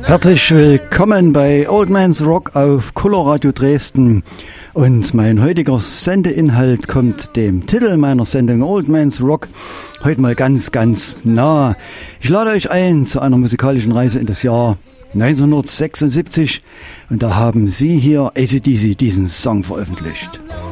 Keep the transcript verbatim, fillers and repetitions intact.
Herzlich willkommen bei Old Man's Rock auf Coloradio Dresden. Und mein heutiger Sendeinhalt kommt dem Titel meiner Sendung Old Man's Rock heute mal ganz, ganz nah. Ich lade euch ein zu einer musikalischen Reise in das Jahr neunzehnhundertsechsundsiebzig und da haben Sie hier A C D C diesen Song veröffentlicht.